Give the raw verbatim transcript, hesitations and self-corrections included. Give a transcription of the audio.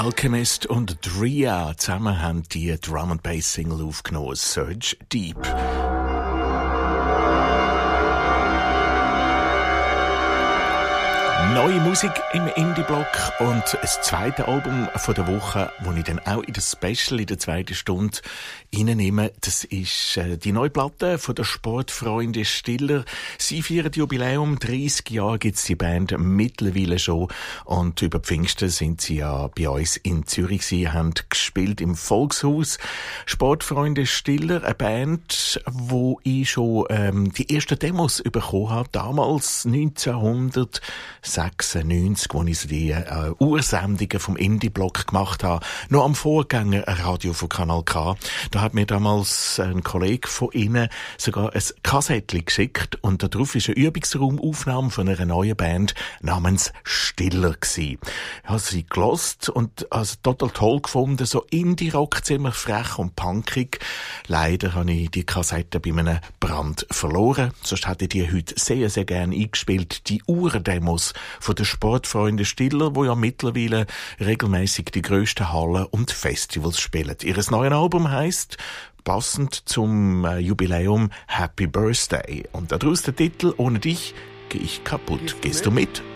Alchemist und Drea zusammen haben die Drum and Bass Single aufgenommen, Surge Deep. Neue Musik im Indie-Block und das zweite Album von der Woche, das ich dann auch in das Special in der zweiten Stunde reinnehme, das ist äh, die neue Platte von der Sportfreunde Stiller. Sie feiern Jubiläum, dreissig Jahre gibt's die Band mittlerweile schon und über Pfingsten sind sie ja bei uns in Zürich. Sie haben gespielt im Volkshaus. Sportfreunde Stiller, eine Band, wo ich schon ähm, die ersten Demos bekommen habe, damals neunzehnhundertsechsundneunzig, als ich so die äh, Ursendungen vom Indie-Block gemacht habe, noch am Vorgängerradio von Kanal K. Da hat mir damals ein Kollege von Ihnen sogar ein Kassettchen geschickt und darauf ist eine Übungsraumaufnahme von einer neuen Band namens Stiller gsi. Ich habe sie gelost und also total toll gefunden, so Indie-Rock, ziemlich frech und punkig. Leider habe ich die Kassette bei einem Brand verloren, sonst hätte ich die heute sehr, sehr gerne eingespielt. Die Urdemos von den Sportfreunden Stiller, wo ja mittlerweile regelmäßig die grössten Hallen und Festivals spielen. Ihres neuen Album heisst, passend zum äh, Jubiläum, Happy Birthday. Und daraus der Titel, ohne dich geh ich kaputt. Gehst du mit?